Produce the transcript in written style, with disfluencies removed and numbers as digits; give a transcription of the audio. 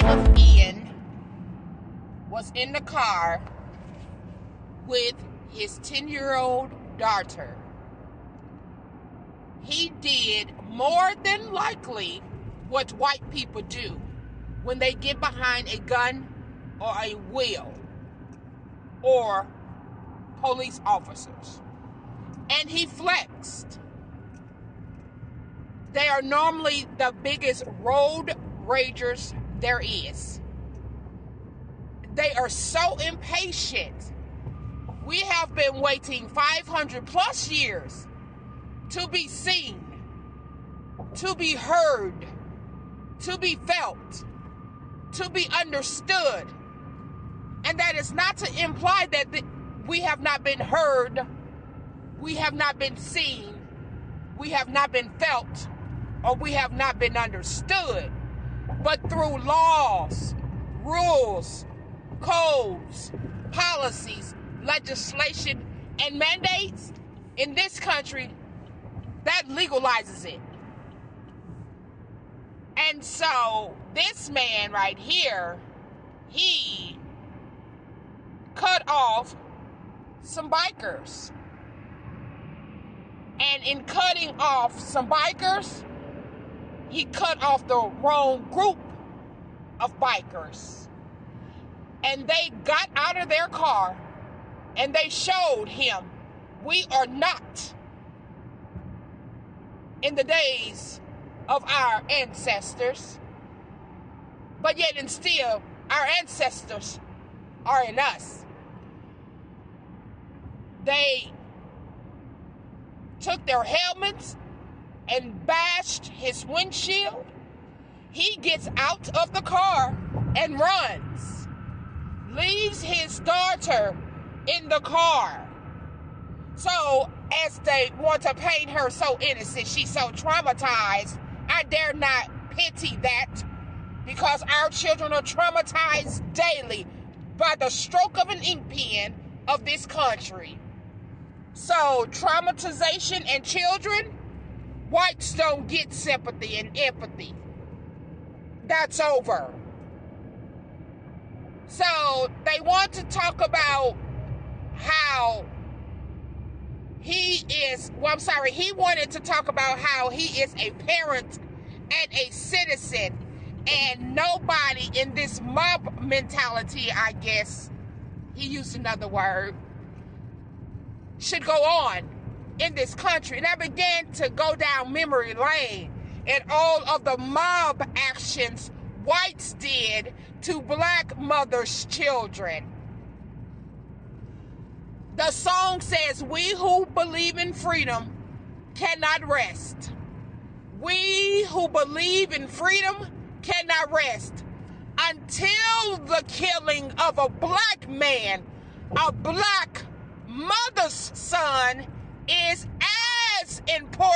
of Ian was in the car with his 10-year-old daughter. He did more than likely what white people do when they get behind a gun or a wheel or police officers. And he flexed. They are normally the biggest road ragers there is. They are so impatient. We have been waiting 500 plus years to be seen, to be heard, to be felt, to be understood. And that is not to imply that we have not been heard, we have not been seen, we have not been felt, or we have not been understood. But through laws, rules, codes, policies, legislation, and mandates in this country, that legalizes it. And so this man right here, he cut off some bikers. And in cutting off some bikers, he cut off the wrong group of bikers. And they got out of their car and they showed him, we are not in the days of our ancestors, but yet and still our ancestors are in us. They took their helmets and bashed his windshield. He gets out of the car and runs, leaves his daughter in the car. So as they want to paint her so innocent, she's so traumatized, I dare not pity that, because our children are traumatized daily by the stroke of an ink pen of this country. So traumatization and children, whites don't get sympathy and empathy. That's over. So they want to talk about how he wanted to talk about how he is a parent and a citizen, and nobody in this mob mentality, I guess, he used another word, should go on in this country. And I began to go down memory lane and all of the mob actions whites did to black mothers' children. The song says, we who believe in freedom cannot rest. We who believe in freedom cannot rest until the killing of a black man, a black mother's son, is as important